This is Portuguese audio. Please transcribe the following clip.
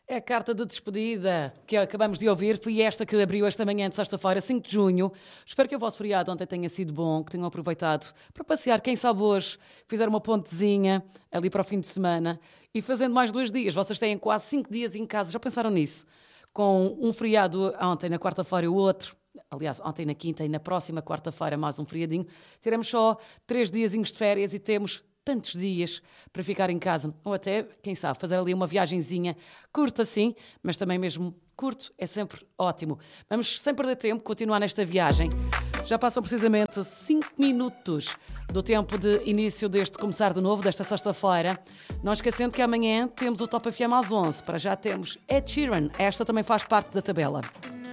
É a carta de despedida que acabamos de ouvir. Foi esta que abriu esta manhã de sexta-feira, 5 de junho. Espero que o vosso feriado ontem tenha sido bom, que tenham aproveitado para passear. Quem sabe hoje fizer uma pontezinha ali para o fim de semana e fazendo mais 2 dias. Vocês têm quase 5 dias em casa. Já pensaram nisso? Com um feriado ontem na quarta-feira e o outro. Aliás, ontem na quinta e na próxima quarta-feira mais um feriadinho. Teremos só 3 diazinhos de férias e temos tantos dias para ficar em casa. Ou até, quem sabe, fazer ali uma viagenzinha curta sim, mas também mesmo curto é sempre ótimo. Vamos, sem perder tempo, continuar nesta viagem. Já passam precisamente 5 minutos do tempo de início deste começar de novo, desta sexta-feira. Não esquecendo que amanhã temos o Top FM às 11. Para já temos Ed Sheeran. Esta também faz parte da tabela.